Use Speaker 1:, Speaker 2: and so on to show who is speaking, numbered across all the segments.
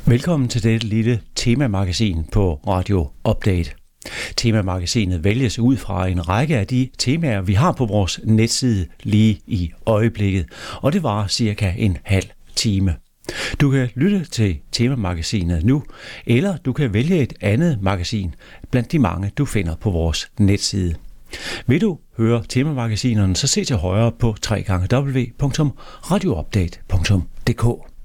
Speaker 1: Velkommen til dette lille temamagasin på Radio Update. Temamagasinet vælges ud fra en række af de temaer, vi har på vores netside lige i øjeblikket, og det varer cirka en halv time. Du kan lytte til temamagasinet nu, eller du kan vælge et andet magasin blandt de mange, du finder på vores netside. Vil du høre temamagasinerne, så se til højre på www.radioupdate.dk.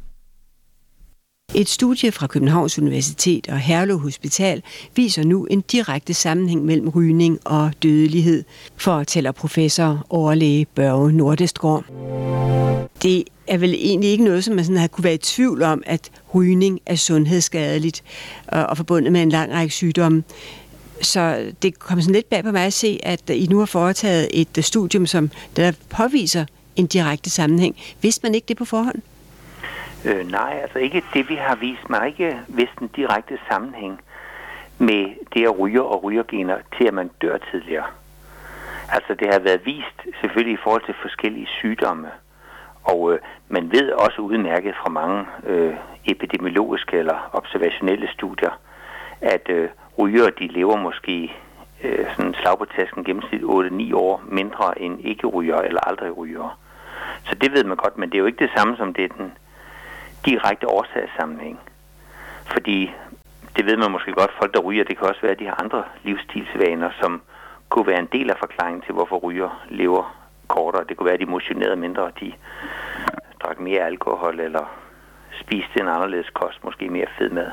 Speaker 2: Et studie fra Københavns Universitet og Herlev Hospital viser nu en direkte sammenhæng mellem rygning og dødelighed, fortæller professor overlæge Børge Nordestgaard. Det er vel egentlig ikke noget, som man sådan har kunne være i tvivl om, at rygning er sundhedsskadeligt og forbundet med en lang række sygdomme. Så det kommer sådan lidt bag på mig at se, at I nu har foretaget et studium, som der påviser en direkte sammenhæng. Vidste man ikke det på forhånd?
Speaker 3: Nej, altså ikke det, vi har vist. Man har ikke vist en direkte sammenhæng med det at ryge og rygergener til, at man dør tidligere. Altså det har været vist selvfølgelig i forhold til forskellige sygdomme. Og man ved også udmærket fra mange epidemiologiske eller observationelle studier, at rygere de lever måske sådan slag på tasken gennemsnit 8-9 år mindre end ikke-ryger eller aldrig ryger. Så det ved man godt, men det er jo ikke det samme som det er den direkte årsagssammenhæng. Fordi det ved man måske godt, folk der ryger, det kan også være, at de har andre livsstilsvaner, som kunne være en del af forklaringen til, hvorfor ryger lever kortere. Det kunne være, at de motionerede mindre, de drak mere alkohol eller spiste en anderledes kost, måske mere fed mad.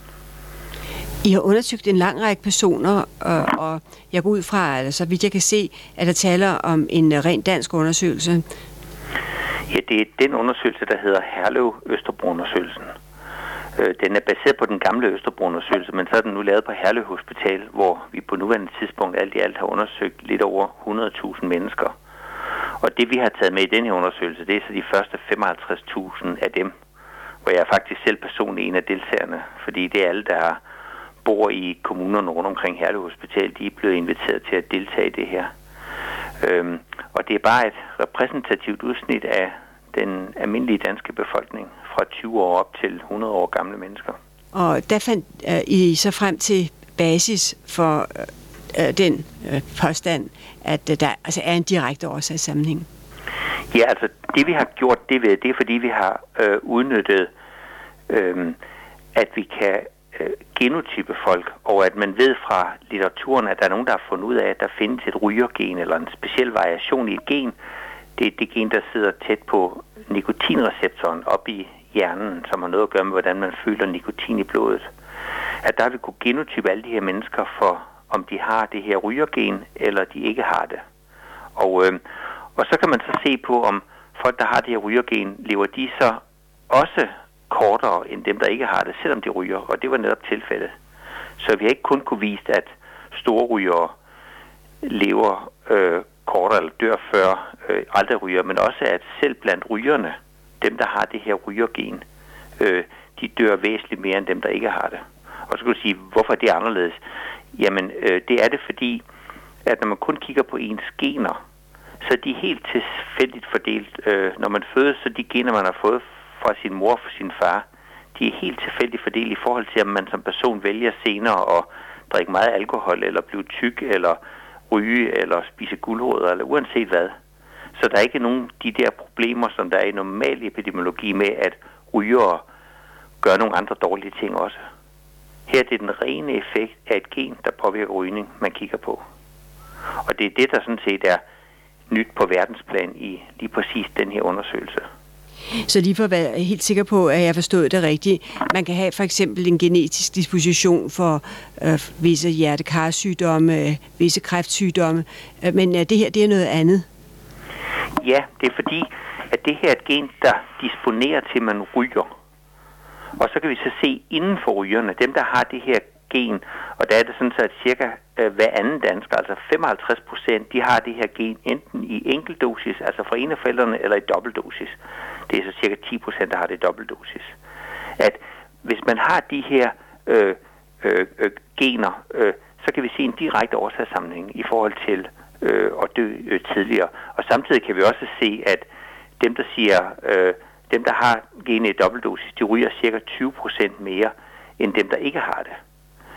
Speaker 2: I har undersøgt en lang række personer, og jeg går ud fra, altså, så vidt jeg kan se, at der taler om en rent dansk undersøgelse.
Speaker 3: Ja, det er den undersøgelse, der hedder Herlev-Østerbro-undersøgelsen. Den er baseret på den gamle Østerbro-undersøgelse, men så er den nu lavet på Herlev Hospital, hvor vi på nuværende tidspunkt alt i alt har undersøgt lidt over 100.000 mennesker. Og det, vi har taget med i den her undersøgelse, det er så de første 55.000 af dem, hvor jeg er faktisk selv personlig en af deltagerne, fordi det er alle, der bor i kommunerne rundt omkring Herlev Hospital, de er blevet inviteret til at deltage i det her. Og det er bare et repræsentativt udsnit af den almindelige danske befolkning fra 20 år op til 100 år gamle mennesker. Og
Speaker 2: der fandt I så frem til basis for den påstand, at der altså er en direkte årsagssammenhæng?
Speaker 3: Ja, altså det vi har gjort, det er fordi vi har udnyttet, at vi kan genotype folk, og at man ved fra litteraturen, at der er nogen, der har fundet ud af, at der findes et rygergen eller en speciel variation i et gen. Det er det gen, der sidder tæt på nikotinreceptoren oppe i hjernen, som har noget at gøre med, hvordan man føler nikotin i blodet. At der vil kunne genotype alle de her mennesker for, om de har det her rygergen, eller de ikke har det. Og så kan man så se på, om folk, der har det her rygergen, lever de så også kortere end dem, der ikke har det, selvom de ryger, og det var netop tilfældet. Så vi har ikke kun kunne vise, at store rygere lever kortere eller dør før aldrig ryger, men også at selv blandt rygerne, dem der har det her rygergen, de dør væsentligt mere end dem, der ikke har det. Og så kan du sige, hvorfor er det anderledes? Jamen, det er det fordi, at når man kun kigger på ens gener, så er de helt tilfældigt fordelt. Når man fødes, så de gener, man har fået fra sin mor og fra sin far, de er helt tilfældigt fordelt i forhold til, om man som person vælger senere at drikke meget alkohol, eller blive tyk, eller ryge, eller spise gulerødder, eller uanset hvad. Så der er ikke nogen de der problemer, som der er i normal epidemiologi med, at rygere gør nogle andre dårlige ting også. Her er det den rene effekt af et gen, der påvirker rygning, man kigger på. Og det er det, der sådan set er nyt på verdensplan i lige præcis den her undersøgelse.
Speaker 2: Så lige for at være helt sikker på, at jeg forstod det rigtigt, man kan have for eksempel en genetisk disposition for visse hjertekarsygdomme, visse kræftsygdomme, men det her, det er noget andet?
Speaker 3: Ja, det er fordi, at det her er et gen, der disponerer til, man ryger. Og så kan vi så se inden for rygerne, dem der har det her gen, og der er det sådan så, at cirka hver anden dansker, altså 55%, de har det her gen enten i enkeltdosis, altså fra en af forældrene, eller i dobbeltdosis. Det er så cirka 10%, der har det i dobbeltdosis. At hvis man har de her gener, så kan vi se en direkte årsagssammenhæng i forhold til at dø tidligere. Og samtidig kan vi også se, at dem, der siger dem, der har genet i dobbeltdosis, de ryger cirka 20% mere, end dem, der ikke har det.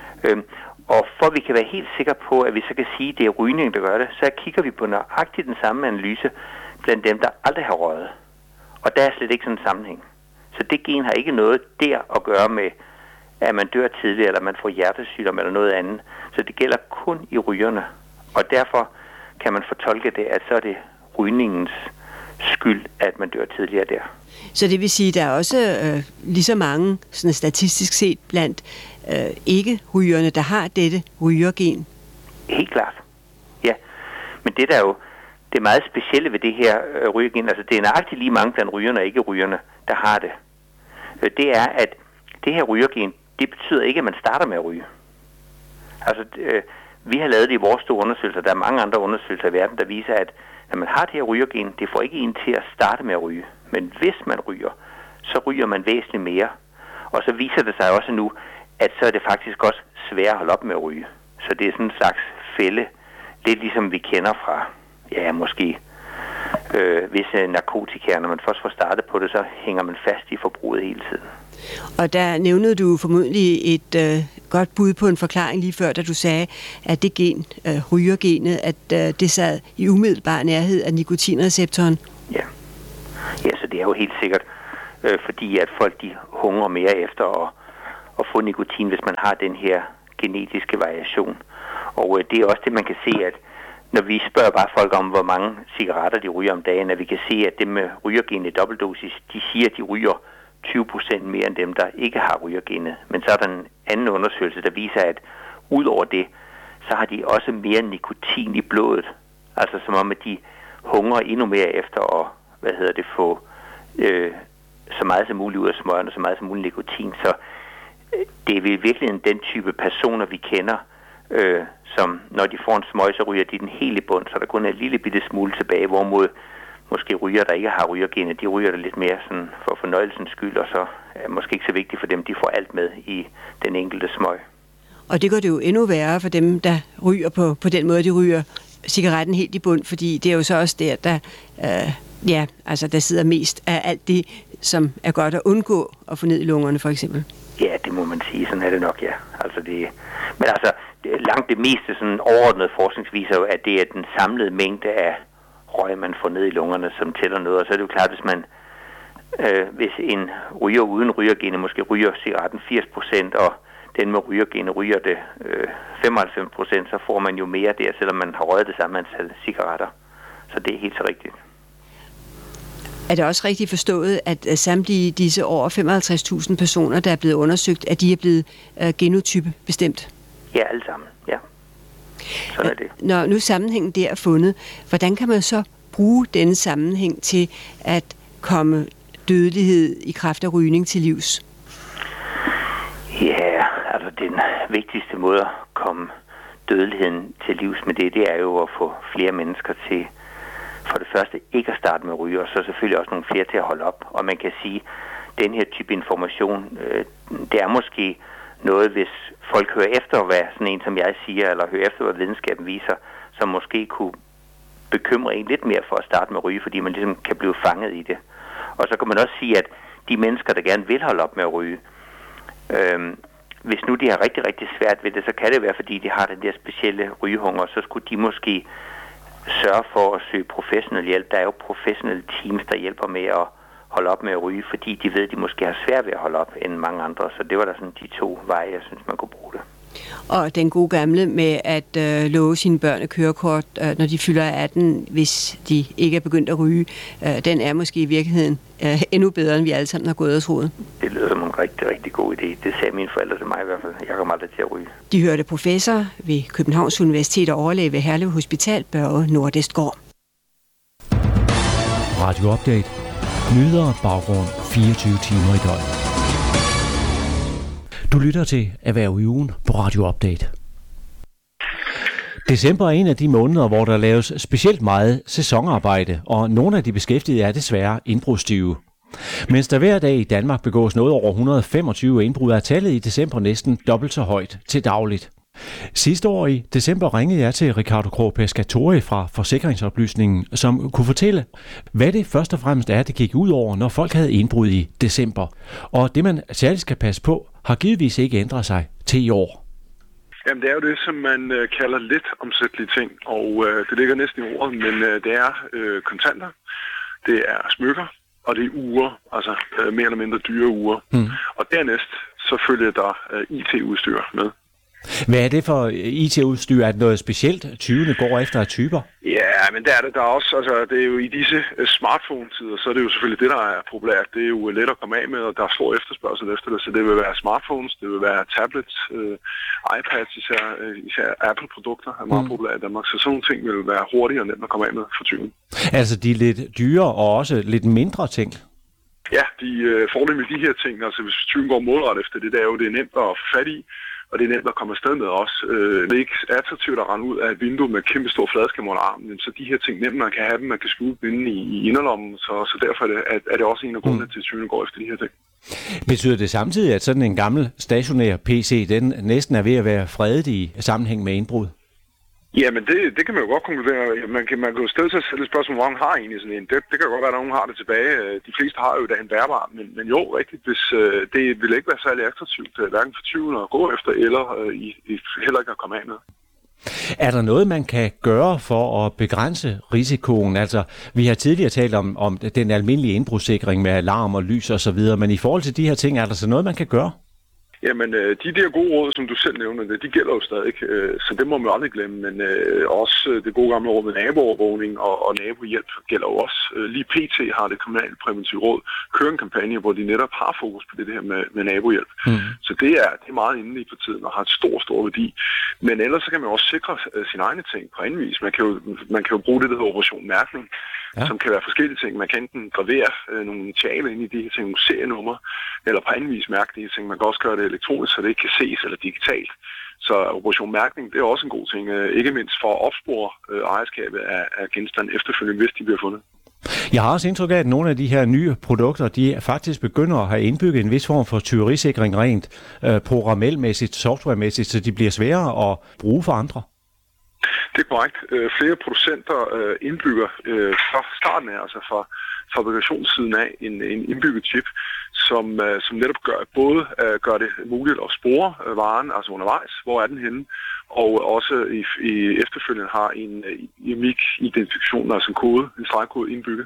Speaker 3: Og for at vi kan være helt sikre på, at vi så kan sige, at det er rygning, der gør det, så kigger vi på nøjagtigt den samme analyse blandt dem, der aldrig har røget. Og der er slet ikke sådan en sammenhæng. Så det gen har ikke noget der at gøre med, at man dør tidligere, eller man får hjertesygdom eller noget andet. Så det gælder kun i rygerne. Og derfor kan man fortolke det, at så er det rygningens skyld, at man dør tidligere der.
Speaker 2: Så det vil sige, at der er også lige så mange, sådan statistisk set, blandt ikke-rygerne, der har dette rygergen?
Speaker 3: Helt klart, ja. Men det der er jo det meget specielle ved det her rygergen, altså det er nøjagtigt lige mange blandt rygerne og ikke-rygerne, der har det. Det er, at det her rygergen, det betyder ikke, at man starter med at ryge. Altså, vi har lavet det i vores store undersøgelser. Der er mange andre undersøgelser i verden, der viser, at når man har det her rygergen, det får ikke en til at starte med at ryge. Men hvis man ryger, så ryger man væsentligt mere. Og så viser det sig også nu, at så er det faktisk også sværere at holde op med at ryge. Så det er sådan en slags fælde, lidt ligesom vi kender fra, ja, måske visse narkotika. Når man først får startet på det, så hænger man fast i forbruget hele tiden.
Speaker 2: Og der nævnede du formodentlig et godt bud på en forklaring lige før, da du sagde, at det gen, rygergenet, at det sad i umiddelbar nærhed af nikotinreceptoren.
Speaker 3: Ja, så det er jo helt sikkert, fordi at folk de hungrer mere efter at få nikotin, hvis man har den her genetiske variation. Og det er også det, man kan se, at når vi spørger bare folk om, hvor mange cigaretter de ryger om dagen, at vi kan se, at dem med rygergenet i dobbeltdosis, de siger, at de ryger 20% mere end dem, der ikke har rygergenet. Men så er der en anden undersøgelse, der viser, at ud over det, så har de også mere nikotin i blodet. Altså som om, at de hungrer endnu mere efter at, få så meget som muligt ud af smøgen og så meget som muligt nikotin. Så det er virkelig den type personer, vi kender, som når de får en smøg, så ryger de den helt i bund, så der kun er en lille bitte smule tilbage, hvorimod måske ryger, der ikke har rygergenet, de ryger det lidt mere sådan for fornøjelsens skyld, og så er det måske ikke så vigtigt for dem, de får alt med i den enkelte smøg.
Speaker 2: Og det gør det jo endnu værre for dem, der ryger på den måde, de ryger cigaretten helt i bund, fordi det er jo så også der der sidder mest af alt det, som er godt at undgå at få ned i lungerne, for eksempel.
Speaker 3: Ja, det må man sige. Sådan er det nok, ja. Men langt det meste sådan overordnet forskning viser jo, at det er den samlede mængde af røg, man får ned i lungerne, som tæller noget. Og så er det jo klart, hvis en ryger uden rygergenet måske ryger cigaretten 80%, og den med rygergenet ryger det 95%, så får man jo mere der, selvom man har røget det samme antal cigaretter. Så det er helt så rigtigt.
Speaker 2: Er det også rigtigt forstået, at samtlige disse over 55.000 personer, der er blevet undersøgt, at de er blevet genotype bestemt?
Speaker 3: Ja, alle sammen, ja. Sådan er det.
Speaker 2: Når nu sammenhængen der er fundet, hvordan kan man så bruge denne sammenhæng til at komme dødelighed i kraft af rygning til livs?
Speaker 3: Ja, altså den vigtigste måde at komme dødeligheden til livs med det er jo at få flere mennesker til for det første ikke at starte med at ryge, og så selvfølgelig også nogle flere til at holde op. Og man kan sige, at den her type information, det er måske noget, hvis folk hører efter, hvad sådan en som jeg siger, eller hører efter, hvad videnskaben viser, som måske kunne bekymre en lidt mere for at starte med at ryge, fordi man ligesom kan blive fanget i det. Og så kan man også sige, at de mennesker, der gerne vil holde op med at ryge, hvis nu de har rigtig, rigtig svært ved det, så kan det være, fordi de har den der specielle rygehunger, så skulle de måske sørge for at søge professionel hjælp. Der er jo professionelle teams, der hjælper med at holde op med at ryge, fordi de ved, at de måske har svært ved at holde op end mange andre. Så det var da sådan de to veje, jeg synes, man kunne bruge det.
Speaker 2: Og den gode gamle med at love sine børn et kørekort, når de fylder 18, hvis de ikke er begyndt at ryge, den er måske i virkeligheden endnu bedre, end vi alle sammen har gået og troet.
Speaker 3: Det lyder som en rigtig, rigtig god idé. Det sagde mine forældre til mig i hvert fald. Jeg kommer aldrig til at ryge.
Speaker 2: De hørte professor ved Københavns Universitet og overlæge ved Herlev Hospital, Børge Nordestgaard.
Speaker 1: Radio Update. Nyheder og baggrund 24 timer i døgnet. Du lytter til Erhverv i ugen på Radio Update. December er en af de måneder, hvor der laves specielt meget sæsonarbejde, og nogle af de beskæftigede er desværre indbrudstyve. Mens der hver dag i Danmark begås noget over 125 indbrud, er tallet i december næsten dobbelt så højt til dagligt. Sidste år i december ringede jeg til Riccardo Krog Pescatori fra Forsikringsoplysningen, som kunne fortælle, hvad det først og fremmest er, det gik ud over, når folk havde indbrud i december. Og det, man særligt skal passe på, har givetvis ikke ændret sig til i år.
Speaker 4: Jamen, det er jo det, som man kalder let omsættelige ting, og det ligger næsten i ordet, men det er kontanter, det er smykker, og det er ure, altså mere eller mindre dyre ure. Og dernæst så følger der IT-udstyr med.
Speaker 1: Hvad er det for IT-udstyr? Er det noget specielt, tyvene går efter af typer?
Speaker 4: Ja, men det er det. Der er også, altså, det er jo i disse smartphone-tider, så er det jo selvfølgelig det, der er populært. Det er jo let at komme af med, og der er stor efterspørgsel efter det. Så det vil være smartphones, det vil være tablets, iPads, især Apple-produkter er meget populære i Danmark. Så sådan nogle ting vil være hurtigere og nemt at komme af med for tyven. Altså
Speaker 1: de lidt dyre og også lidt mindre ting?
Speaker 4: Ja, de fordele med de her ting, altså hvis tyven går målrettet efter det, det er jo det er nemt at få fat i. Og det er nemt at komme afsted med også. Det er ikke attraktivt at rende ud af et vindue med kæmpe stor fladskærm under armen. Så de her ting nemt, man kan have dem, man kan skjule dem inde i inderlommen. Så derfor er det også en af grundene til, at tyvene går efter de her ting.
Speaker 1: Betyder det samtidig, at sådan en gammel stationær PC, den næsten er ved at være fredet i sammenhæng med indbrud?
Speaker 4: Jamen, det kan man jo godt konkludere. Man kan jo stille sig selv et spørgsmål, hvor man har egentlig sådan en. Det kan godt være, at nogen har det tilbage. De fleste har jo da en bærbar, men jo, rigtigt, hvis det vil ikke være særlig attraktivt, hverken for tyven at gå efter, eller heller ikke at komme af med.
Speaker 1: Er der noget, man kan gøre for at begrænse risikoen? Altså, vi har tidligere talt om den almindelige indbrudssikring med alarm og lys og så videre, men i forhold til de her ting, er der så noget, man kan gøre?
Speaker 4: Jamen, de der gode råd, som du selv nævner, de gælder jo stadig, så det må man aldrig glemme, men også det gode gamle råd med naboovervågning og nabohjælp gælder jo også. Lige PT har det kriminalpræventive råd kører en kampagne, hvor de netop har fokus på det her med nabohjælp. Så det er meget inde for tiden og har et stor værdi. Men ellers så kan man også sikre sine egne ting på anden vis. Man kan jo bruge det, der hedder Operation Mærkning, som kan være forskellige ting. Man kan enten gravere nogle initialer ind i de her ting, nogle serienumre, eller på anden vis mærke de her ting. Man kan også gøre det elektronisk, så det ikke kan ses, eller digitalt. Så Operation Mærkning, det er også en god ting, ikke mindst for at opspore ejerskabet af genstande efterfølgende, hvis de bliver fundet.
Speaker 1: Jeg har også indtryk af, at nogle af de her nye produkter, de faktisk begynder at have indbygget en vis form for tyverisikring rent programmelmæssigt, softwaremæssigt, så de bliver sværere at bruge for andre.
Speaker 4: Det er korrekt. Flere producenter indbygger fra starten af, altså fra fabrikationssiden af, en indbygget chip, som netop gør det muligt at spore varen, altså undervejs, hvor er den henne, og også i efterfølgende har en unik identifikation, altså en kode, en stregkode indbygget.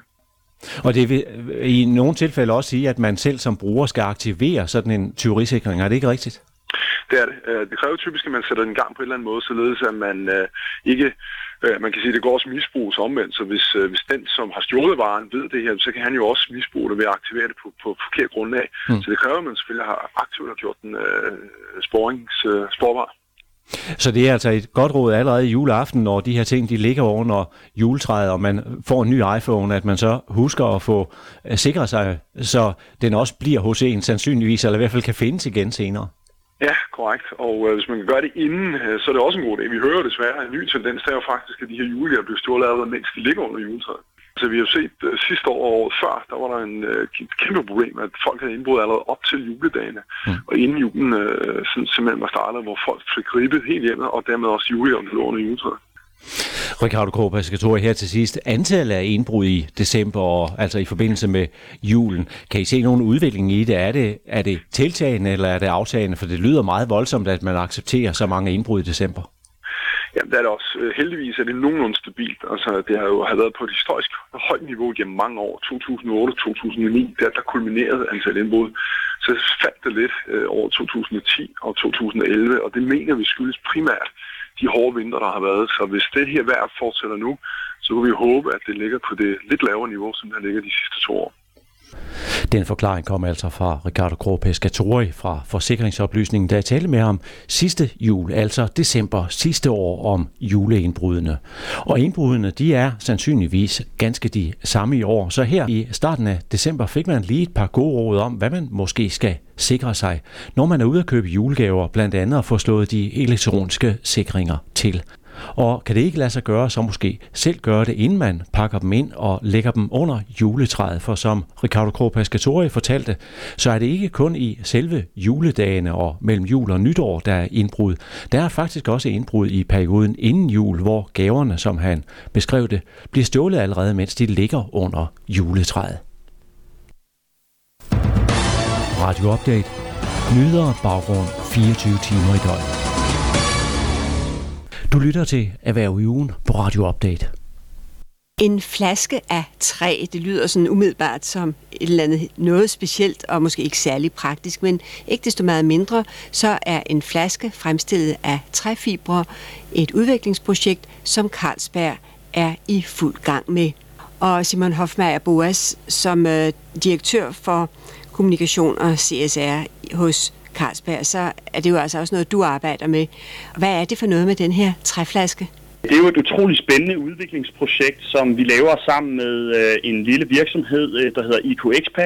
Speaker 1: Og det vil i nogle tilfælde også sige, at man selv som bruger skal aktivere sådan en tyverisikring. Er det ikke rigtigt?
Speaker 4: Det er det. Det kræver typisk, at man sætter den i gang på en eller anden måde, således at man ikke... Man kan sige, at det går også misbruges omvendt, så hvis den, som har stjålet varen, ved det her, så kan han jo også misbruge det ved at aktivere det på forkert grundlag. Så det kræver, at man selvfølgelig har aktivt gjort den sporbar.
Speaker 1: Så det er altså et godt råd allerede i juleaften, når de her ting de ligger under juletræet, og man får en ny iPhone, at man så husker at få sikret sig, så den også bliver hos en sandsynligvis, eller i hvert fald kan findes igen senere.
Speaker 4: Ja, korrekt. Og hvis man kan gøre det inden, så er det også en god idé. Vi hører desværre en ny tendens, der er jo faktisk, at de her julegaver bliver stjålet allerede, mens de ligger under juletræet. Så vi har jo set sidste år og året før, der var der en kæmpe problem, at folk havde indbrud allerede op til juledagene. Og inden julen simpelthen var startet, hvor folk fik gribet helt hjemme, og dermed også julegaverne lå under juletræet.
Speaker 1: Riccardo Krog Pescatori her til sidst. Antallet af indbrud i december, altså i forbindelse med julen, kan I se nogen udvikling i det? Er det tiltagende, eller er det aftagende? For det lyder meget voldsomt, at man accepterer så mange indbrud i december.
Speaker 4: Jamen, det er det også. Heldigvis er det nogenlunde stabilt. Altså, det har jo været på et historisk højt niveau gennem mange år. 2008-2009, der kulminerede antal indbrud. Så faldt det lidt over 2010 og 2011, og det mener vi skyldes primært de hårde vinter, der har været. Så hvis det her vejr fortsætter nu, så kan vi håbe, at det ligger på det lidt lavere niveau, som det ligger de sidste 2 år.
Speaker 1: Den forklaring kom altså fra Riccardo Krog Pescatori fra Forsikringsoplysningen, da jeg talte med ham sidste jul, altså december sidste år, om juleindbrudene. Og indbrudene, de er sandsynligvis ganske de samme i år. Så her i starten af december fik man lige et par gode råd om, hvad man måske skal sikre sig, når man er ude at købe julegaver, blandt andet at få slået de elektroniske sikringer til. Og kan det ikke lade sig gøre, så måske selv gøre det, inden man pakker dem ind og lægger dem under juletræet. For som Riccardo Krog Pescatori fortalte, så er det ikke kun i selve juledagene og mellem jul og nytår, der er indbrud. Der er faktisk også indbrud i perioden inden jul, hvor gaverne, som han beskrev det, bliver stjålet allerede, mens de ligger under juletræet. Radio Update. Nyheder baggrund 24 timer i døgnet. Du lytter til Erhverv i ugen på Radio Update.
Speaker 2: En flaske af træ, det lyder sådan umiddelbart som et eller andet noget specielt og måske ikke særlig praktisk, men ikke desto meget mindre, så er en flaske fremstillet af træfibre et udviklingsprojekt, som Carlsberg er i fuld gang med. Og Simon Hofmeier Boas, som direktør for kommunikation og CSR hos Carlsberg, så er det jo altså også noget, du arbejder med. Hvad er det for noget med den her træflaske?
Speaker 5: Det er jo et utroligt spændende udviklingsprojekt, som vi laver sammen med en lille virksomhed, der hedder IQ-Expac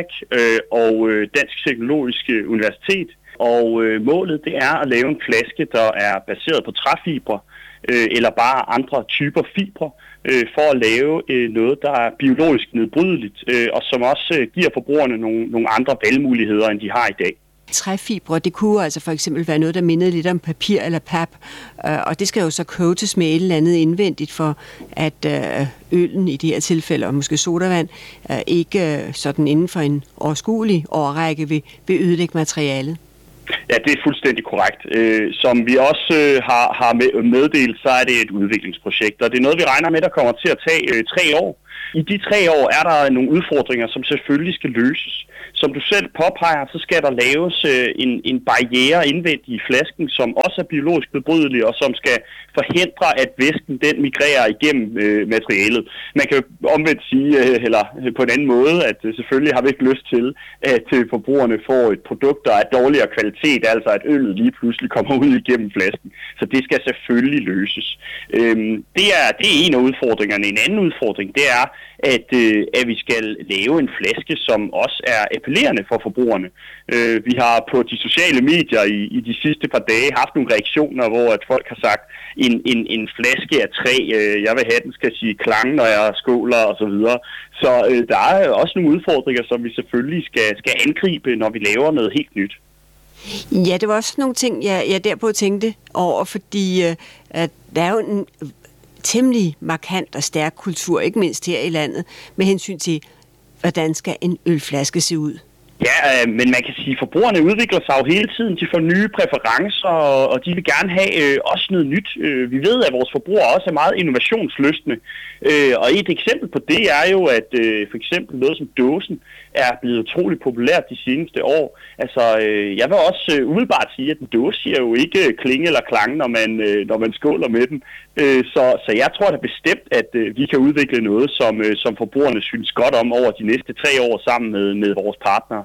Speaker 5: og Dansk Teknologisk Universitet. Og målet det er at lave en flaske, der er baseret på træfibre eller bare andre typer fibre, for at lave noget, der er biologisk nedbrydeligt, og som også giver forbrugerne nogle andre valgmuligheder, end de har i dag.
Speaker 2: Træfibre, det kunne altså for eksempel være noget, der mindede lidt om papir eller pap, og det skal jo så coates med et eller andet indvendigt for, at øllen i det her tilfælde, og måske sodavand, ikke sådan inden for en overskuelig årrække vil ødelægge materialet.
Speaker 5: Ja, det er fuldstændig korrekt. Som vi også har meddelt, så er det et udviklingsprojekt, og det er noget, vi regner med, der kommer til at tage 3 år. I de 3 år er der nogle udfordringer, som selvfølgelig skal løses. Som du selv påpeger, så skal der laves en barriere indvendigt i flasken, som også er biologisk nedbrydelig, og som skal forhindre, at væsken den migrerer igennem materialet. Man kan jo omvendt sige, eller på en anden måde, at selvfølgelig har vi ikke lyst til, at forbrugerne får et produkt, der er dårligere kvalitet, altså at øllet lige pludselig kommer ud igennem flasken. Så det skal selvfølgelig løses. Det er en af udfordringerne. En anden udfordring, det er, at vi skal lave en flaske, som også er appellerende for forbrugerne. Vi har på de sociale medier i de sidste par dage haft nogle reaktioner, hvor at folk har sagt, en flaske af træ, jeg vil have den skal sige klang, når jeg skåler osv. Så der er også nogle udfordringer, som vi selvfølgelig skal angribe, når vi laver noget helt nyt.
Speaker 2: Ja, det var også nogle ting, jeg derpå tænkte over, fordi der er jo en temmelig markant og stærk kultur, ikke mindst her i landet, med hensyn til, hvordan skal en ølflaske se ud.
Speaker 5: Ja, men man kan sige, at forbrugerne udvikler sig jo hele tiden. De får nye præferencer, og de vil gerne have også noget nyt. Vi ved, at vores forbrugere også er meget innovationslystne. Og et eksempel på det er jo, at for eksempel noget som dåsen er blevet utroligt populært de seneste år. Altså, jeg vil også umiddelbart sige, at en dåse siger jo ikke klinge eller klang, når man skåler med den. Så jeg tror da bestemt, at vi kan udvikle noget, som forbrugerne synes godt om over de næste 3 år sammen med vores partnere.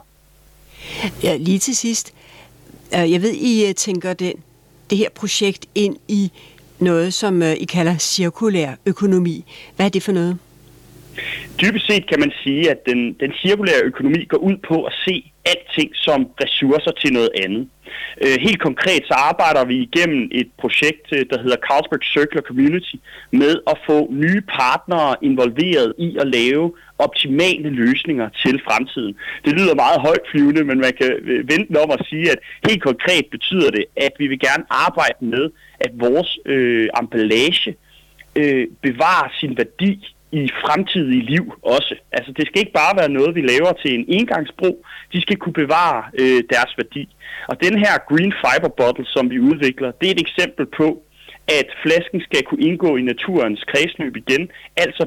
Speaker 2: Ja, lige til sidst. Jeg ved, I tænker det her projekt ind i noget, som I kalder cirkulær økonomi. Hvad er det for noget?
Speaker 5: Dybest set kan man sige, at den cirkulære økonomi går ud på at se alting som ressourcer til noget andet. Helt konkret så arbejder vi igennem et projekt, der hedder Carlsberg Circular Community, med at få nye partnere involveret i at lave optimale løsninger til fremtiden. Det lyder meget højtflyvende, men man kan vente om at sige, at helt konkret betyder det, at vi vil gerne arbejde med, at vores emballage bevarer sin værdi i fremtidige liv også. Altså det skal ikke bare være noget, vi laver til en engangsbrug. De skal kunne bevare deres værdi. Og den her green fiber bottle, som vi udvikler, det er et eksempel på, at flasken skal kunne indgå i naturens kredsløb igen, altså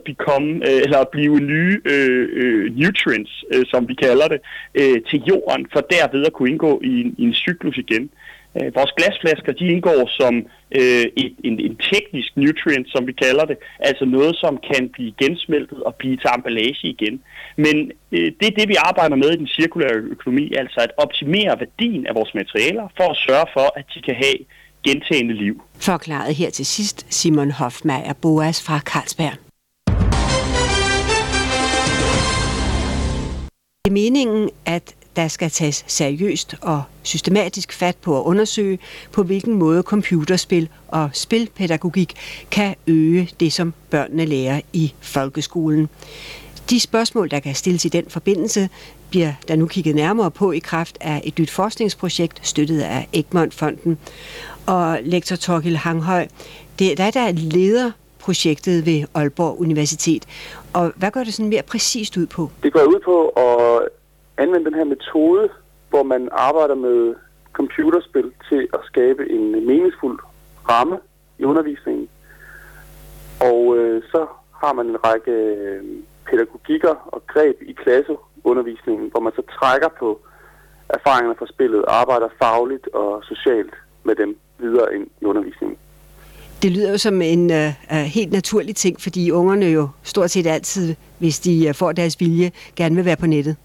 Speaker 5: blive nye nutrients, som vi kalder det, til jorden, for derved at kunne indgå i en cyklus igen. Vores glasflasker, de indgår som en teknisk nutrient, som vi kalder det, altså noget, som kan blive gensmeltet og blive til emballage igen. Men det er det, vi arbejder med i den cirkulære økonomi, altså at optimere værdien af vores materialer, for at sørge for, at de kan have gentagende liv.
Speaker 2: Forklaret her til sidst Simon Hofmeier Boas fra Carlsberg. Det er meningen, at der skal tages seriøst og systematisk fat på at undersøge, på hvilken måde computerspil og spilpædagogik kan øge det, som børnene lærer i folkeskolen. De spørgsmål, der kan stilles i den forbindelse, bliver der nu kigget nærmere på i kraft af et nyt forskningsprojekt, støttet af Egmont-fonden. Og lektor Thorkild Hanghøj, det er der leder projektet ved Aalborg Universitet. Og hvad går det sådan mere præcist ud på?
Speaker 6: Det går ud på at anvende den her metode, hvor man arbejder med computerspil til at skabe en meningsfuld ramme i undervisningen. Og så har man en række pædagogikker og greb i klasseundervisningen, hvor man så trækker på erfaringerne fra spillet, arbejder fagligt og socialt med dem videre ind i undervisningen.
Speaker 2: Det lyder jo som en helt naturlig ting, fordi ungerne jo stort set altid, hvis de får deres vilje, gerne vil være på nettet.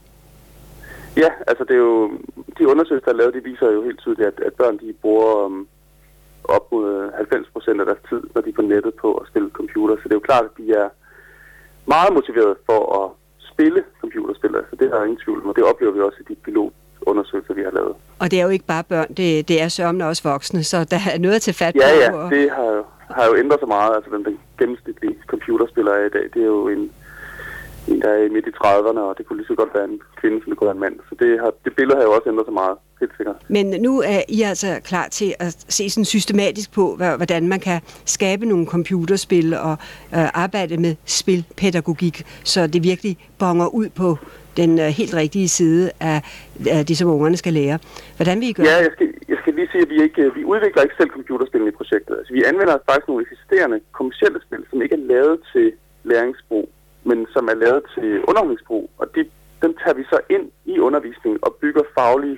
Speaker 6: Ja, altså det er jo, de undersøgelser, der er lavet, de viser jo helt tydeligt, at børn de bruger op mod 90% af deres tid, når de er på nettet på at spille computer. Så det er jo klart, at de er meget motiveret for at spille computerspil. Altså det er der ingen tvivl om, og det oplever vi også i de pilotundersøgelser, vi har lavet. Og
Speaker 2: det er jo ikke bare børn, det er sørgende også voksne, så der er noget at tage fat på.
Speaker 6: Ja, det har jo ændret sig meget. Altså den gennemsnitlige computerspiller i dag, det er jo en der er midt i 30'erne, og det kunne lige så godt være en kvinde, som det kunne være en mand. Så det billede har jo også ændret sig meget, helt sikkert.
Speaker 2: Men nu er I altså klar til at se sådan systematisk på, hvordan man kan skabe nogle computerspil og arbejde med spilpædagogik, så det virkelig bonger ud på den helt rigtige side af det, som ungerne skal lære. Hvordan vil I gøre?
Speaker 6: Ja, jeg skal lige sige, at vi udvikler ikke selv computerspil i projektet. Altså, vi anvender faktisk nogle eksisterende kommercielle spil, som ikke er lavet til læringsbrug, men som er lavet til underholdningsbrug, og dem tager vi så ind i undervisningen og bygger faglige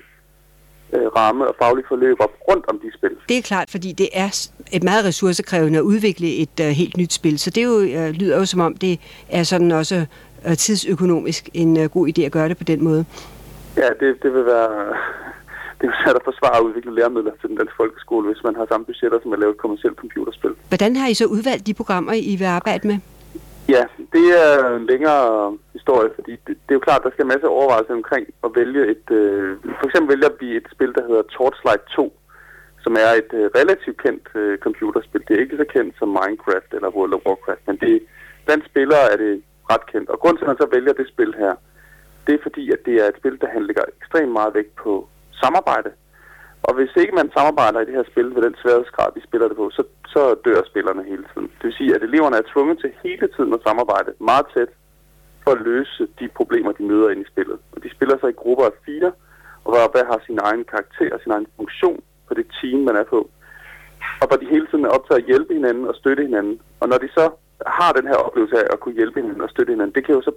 Speaker 6: ramme og faglige forløb op rundt om de spil.
Speaker 2: Det er klart, fordi det er et meget ressourcekrævende at udvikle et helt nyt spil, så det lyder jo som om, det er sådan også tidsøkonomisk en god idé at gøre det på den måde.
Speaker 6: Ja, det vil være... Det er jo svært at forsvare at udvikle læremidler til den danske folkeskole, hvis man har samme budgetter, som at lave et kommercielt computerspil.
Speaker 2: Hvordan har I så udvalgt de programmer, I vil arbejde med?
Speaker 6: Ja, det er en længere historie, fordi det er jo klart, der skal en masse overvejelser omkring at vælge et... For eksempel vælger vi et spil, der hedder Torchlight 2, som er et relativt kendt computerspil. Det er ikke så kendt som Minecraft eller World of Warcraft, men blandt spillere er det ret kendt. Og grunden til, at man så vælger det spil her, det er fordi, at det er et spil, der lægger ekstremt meget vægt på samarbejde. Og hvis ikke man samarbejder i det her spil ved den sværhedsgrad, vi spiller det på, så dør spillerne hele tiden. Det vil sige, at eleverne er tvunget til hele tiden at samarbejde meget tæt for at løse de problemer, de møder inde i spillet. Og de spiller sig i grupper af 4, og hver har sin egen karakter og sin egen funktion på det team, man er på. Og hvor de hele tiden er optaget at hjælpe hinanden og støtte hinanden. Og når de så har den her oplevelse af at kunne hjælpe hinanden og støtte hinanden, det kan jo så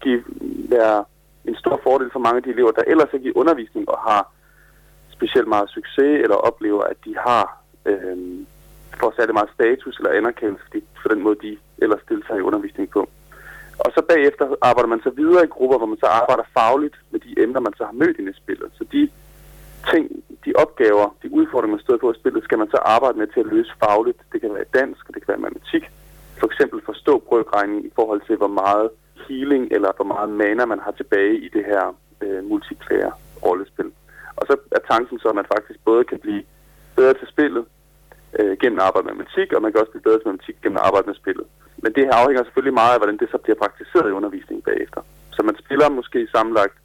Speaker 6: være en stor fordel for mange af de elever, der ellers ikke i undervisning og har specielt meget succes, eller oplever, at de har får særlig meget status eller anerkendelse for den måde, de ellers deltager i undervisning på. Og så bagefter arbejder man så videre i grupper, hvor man så arbejder fagligt med de emner, man så har mødt i spillet. Så de ting, de opgaver, de udfordringer, man støder på i spillet, skal man så arbejde med til at løse fagligt. Det kan være dansk, og det kan være matematik. For eksempel forstå brøkregning i forhold til, hvor meget healing eller hvor meget mana man har tilbage i det her multiplayer-rollespil. Og så er tanken så, at man faktisk både kan blive bedre til spillet gennem at arbejde med matematik, og man kan også blive bedre til matematik gennem at arbejde med spillet. Men det her afhænger selvfølgelig meget af, hvordan det så bliver praktiseret i undervisningen bagefter. Så man spiller måske sammenlagt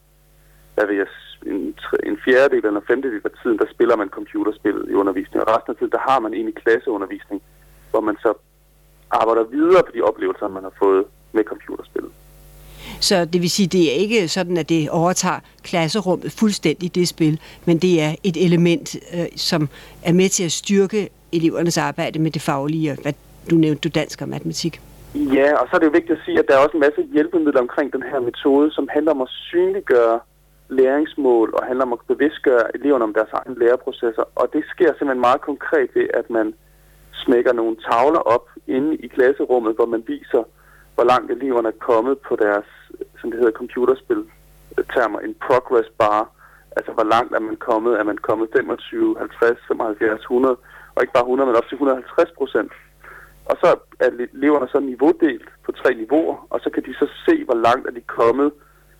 Speaker 6: en fjerdedel eller en femtedel af tiden, der spiller man computerspillet i undervisningen. Og resten af tiden, der har man egentlig klasseundervisning, hvor man så arbejder videre på de oplevelser, man har fået med computerspillet.
Speaker 2: Så det vil sige, det er ikke sådan, at det overtager klasserummet fuldstændig det spil, men det er et element, som er med til at styrke elevernes arbejde med det faglige, hvad du nævnte, dansk og matematik.
Speaker 6: Ja, og så er det jo vigtigt at sige, at der er også en masse hjælpemidler omkring den her metode, som handler om at synliggøre læringsmål og handler om at bevidstgøre eleverne om deres egne læreprocesser. Og det sker simpelthen meget konkret ved, at man smækker nogle tavler op inde i klasserummet, hvor man viser, hvor langt eleverne er kommet på deres, som det hedder, computerspil-termer, en progress bar. Altså, hvor langt er man kommet? Er man kommet 25, 50, 75, 100, og ikke bare 100, men op til 150%. Og så er eleverne så niveaudelt på 3 niveauer, og så kan de så se, hvor langt er de kommet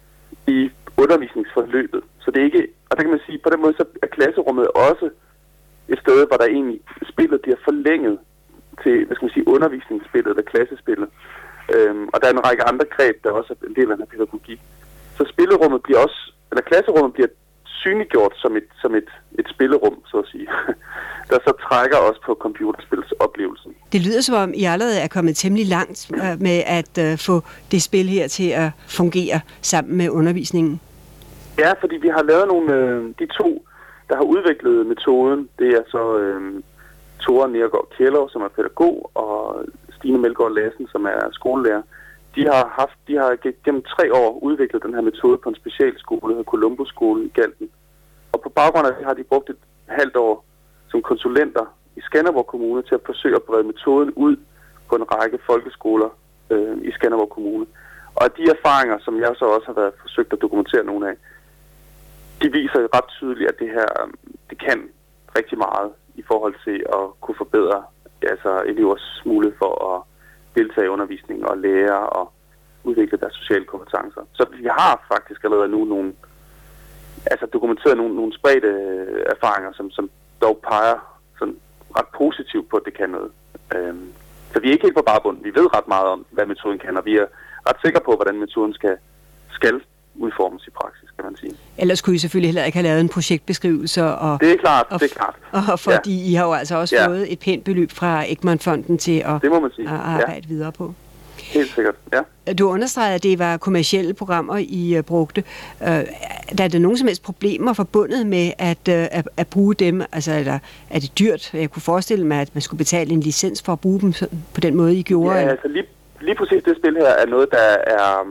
Speaker 6: i undervisningsforløbet. Så det er ikke, og der kan man sige, på den måde så er klasserummet også et sted, hvor der egentlig spillet bliver forlænget til, hvad skal man sige, undervisningsspillet eller klassespillet. Og der er en række andre greb, der også er en del af den her pædagogik. Så spillerummet bliver også, eller klasserummet bliver synliggjort som et spillerum, så at sige, der så trækker også på computerspilsoplevelsen.
Speaker 2: Det lyder som om, I allerede er kommet temmelig langt med at få det spil her til at fungere sammen med undervisningen.
Speaker 6: Ja, fordi vi har lavet de to, der har udviklet metoden, det er så Tore Nergård Kjeller, som er pædagog, og Stine Melgaard Lassen, som er skolelærer. De har gennem 3 år udviklet den her metode på en specialskole, der hedder Columbus Skole i Galten. Og på baggrund af det har de brugt et halvt år som konsulenter i Skanderborg Kommune til at forsøge at brede metoden ud på en række folkeskoler i Skanderborg Kommune. Og de erfaringer, som jeg så også har været forsøgt at dokumentere nogle af, de viser ret tydeligt, at det her det kan rigtig meget i forhold til at kunne forbedre elevers mulighed for at deltage i undervisningen og lære og udvikle deres sociale kompetencer. Så vi har faktisk allerede nu dokumenteret nogle spredte erfaringer, som dog peger sådan ret positivt på, at det kan noget. Så vi er ikke helt på barbund. Vi ved ret meget om, hvad metoden kan, og vi er ret sikre på, hvordan metoden skal udformes i praksis, kan man sige.
Speaker 2: Ellers kunne I selvfølgelig heller ikke have lavet en projektbeskrivelse.
Speaker 6: Det er klart, det er klart.
Speaker 2: Og fordi I har jo altså også fået et pænt beløb fra Egmont-fonden til at arbejde videre på.
Speaker 6: Helt sikkert, ja.
Speaker 2: Du understregede, at det var kommercielle programmer, I brugte. Der er der nogen som helst problemer forbundet med at bruge dem? Altså, er det dyrt? Jeg kunne forestille mig, at man skulle betale en licens for at bruge dem på den måde, I gjorde. Ja,
Speaker 6: altså lige præcis det spil her er noget, der er...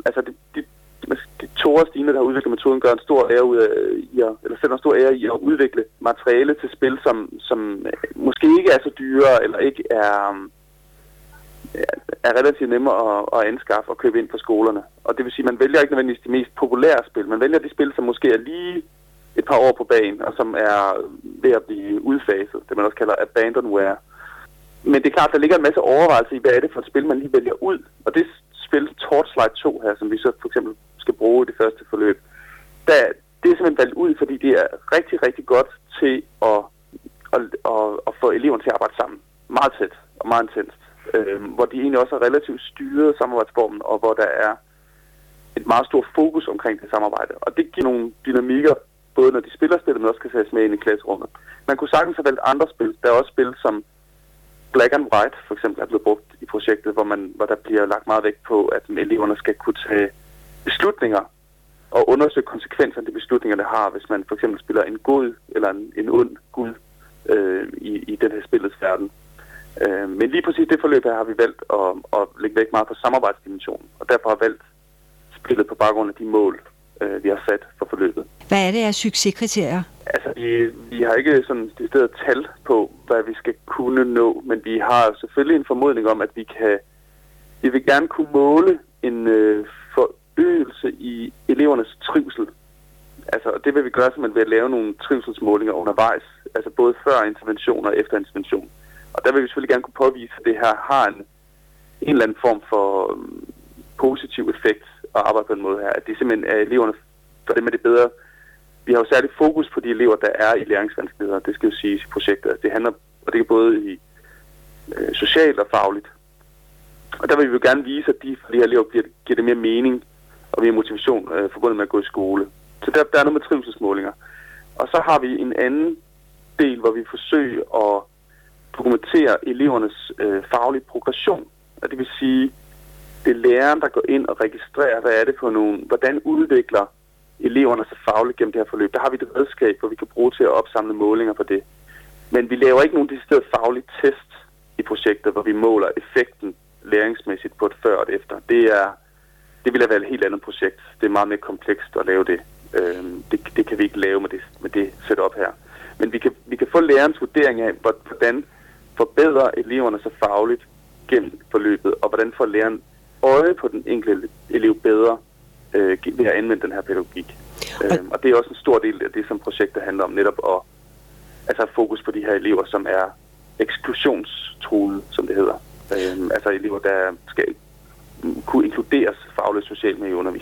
Speaker 6: De Tore og Stine, der har udviklet metoden, gør en stor ære ud af sætter en stor ære i at udvikle materiale til spil, som måske ikke er så dyre, eller ikke er relativt nemme at anskaffe og købe ind på skolerne. Og det vil sige, at man vælger ikke nødvendigvis de mest populære spil. Man vælger de spil, som måske er lige et par år på bagen, og som er ved at blive udfaset, det man også kalder abandonware. Men det er klart, der ligger en masse overvejelser i, hvad er det for et spil, man lige vælger ud. Og det spil Torchlight 2 her, som vi så for eksempel skal bruge i det første forløb, det er simpelthen valgt ud, fordi det er rigtig, rigtig godt til at få eleverne til at arbejde sammen. Meget tæt og meget intenst. Hvor de egentlig også er relativt styret samarbejdsformen, og hvor der er et meget stort fokus omkring det samarbejde. Og det giver nogle dynamikker, både når de spiller spillet, men også kan sættes med ind i klasserummet. Man kunne sagtens have valgt andre spil. Der er også spil som Black and White, for eksempel, er blevet brugt i projektet, hvor der bliver lagt meget vægt på, at eleverne skal kunne tage beslutninger og undersøge konsekvenserne af de beslutninger, det har, hvis man for eksempel spiller en god eller en ond gud i den her spillets verden. Men lige præcis det forløb her har vi valgt at lægge vægt meget på samarbejdsdimensionen, og derfor har valgt spillet på baggrund af de mål, vi har sat for forløbet.
Speaker 2: Hvad er det af succeskriterier?
Speaker 6: Altså, vi har ikke sådan et sted tal på, hvad vi skal kunne nå, men vi har selvfølgelig en formodning om, at vi vil gerne kunne måle en forøgelse i elevernes trivsel. Altså, det vil vi gøre simpelthen ved at lave nogle trivselsmålinger undervejs, altså både før intervention og efter intervention. Og der vil vi selvfølgelig gerne kunne påvise, at det her har en eller anden form for positiv effekt at arbejde på den måde her. At det simpelthen er eleverne, for dem er det bedre. Vi har jo særligt fokus på de elever, der er i læringsvanskeligheder. Det skal jo siges i projektet. Det handler, og det er både i socialt og fagligt. Og der vil vi jo gerne vise, at de her elever giver det mere mening og mere motivation forbundet med at gå i skole. Så der er noget med trivselsmålinger. Og så har vi en anden del, hvor vi forsøger at dokumentere elevernes faglige progression. Og det vil sige, det er læreren, der går ind og registrerer, hvad er det for hvordan udvikler eleverne sig fagligt gennem det her forløb. Der har vi et redskab, hvor vi kan bruge til at opsamle målinger på det. Men vi laver ikke nogen decideret faglige test i projektet, hvor vi måler effekten læringsmæssigt på et før og et efter. Det vil være et helt andet projekt. Det er meget mere komplekst at lave det. Det kan vi ikke lave med det setup her. Men vi kan få lærerens vurdering af, hvordan forbedrer eleverne sig fagligt gennem forløbet, og hvordan får læreren øje på den enkelte elev bedre ved at anvende den her pædagogik. Og det er også en stor del af det, som projektet handler om, netop at have fokus på de her elever, som er eksklusionstruede, som det hedder. Altså elever, der skal kunne inkluderes fagligt socialt med i undervisningen.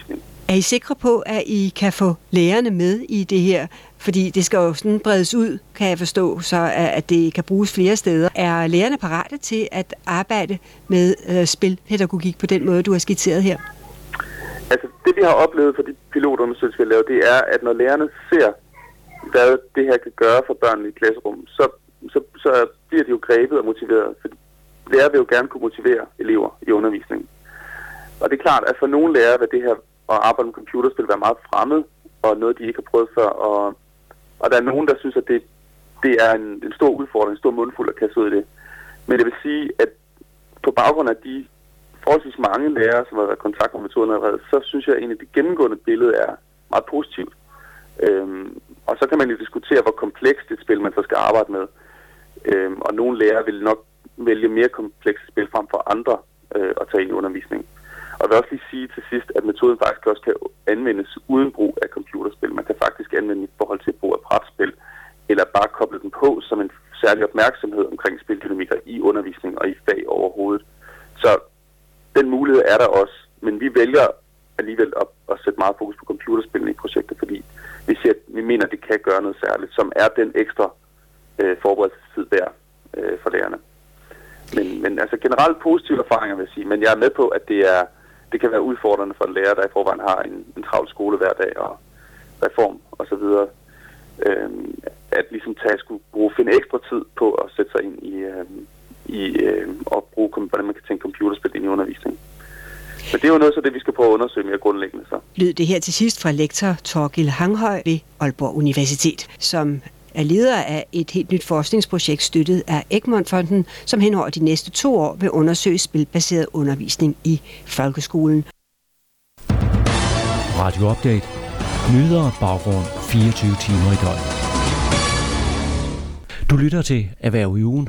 Speaker 2: Er I sikre på, at I kan få lærerne med i det her? Fordi det skal jo sådan bredes ud, kan jeg forstå, så at det kan bruges flere steder. Er lærerne parate til at arbejde med spilpædagogik på den måde, du har skitseret her?
Speaker 6: Altså det vi har oplevet for de pilotundersøgelser, vi har lavet, det er, at når lærerne ser, hvad det her kan gøre for børnene i klasserum, så bliver de jo grebet og motiveret. For lærere vil jo gerne kunne motivere elever i undervisningen. Og det er klart, at for nogle lærere vil det her at arbejde med computerspil være meget fremmed, og noget, de ikke har prøvet før. Og der er nogen, der synes, at det er en stor udfordring, en stor mundfuld at kaste ud i det. Men det vil sige, at på baggrund af de forholdsvis mange lærere, som har været i kontakt med metoden allerede, så synes jeg egentlig, at det gennemgående billede er meget positivt. Og så kan man jo diskutere, hvor komplekst et spil man så skal arbejde med. Og nogle lærere vil nok vælge mere komplekse spil frem for andre at tage ind i undervisningen. Og jeg vil også lige sige til sidst, at metoden faktisk også kan anvendes uden brug af computerspil. Man kan faktisk anvende i forhold til brug af brætspil, eller bare koble den på som en særlig opmærksomhed omkring spildynamikker i undervisning og i fag overhovedet. Så den mulighed er der også, men vi vælger alligevel at sætte meget fokus på computerspillene i projektet, fordi vi mener, at det kan gøre noget særligt, som er den ekstra forberedelsestid værd for lærerne. Men altså generelt positive erfaringer, vil jeg sige, men jeg er med på, at det kan være udfordrende for en lærer, der i forvejen har en travl skole hver dag og reform og så videre, at ligesom finde ekstra tid på at sætte sig ind i og bruge, hvordan man kan tænke computerspil ind i undervisningen. Men det er jo noget så det, vi skal prøve at undersøge mere grundlæggende. Så.
Speaker 2: Lød det her til sidst fra lektor Thorkild Hanghøj ved Aalborg Universitet, som er leder af et helt nyt forskningsprojekt støttet af Egmont-fonden, som hen over de næste 2 år vil undersøge spilbaseret undervisning i folkeskolen.
Speaker 1: Radio Update. Nyheder og baggrund 24 timer i døgnet. Du lytter til Erhverv i ugen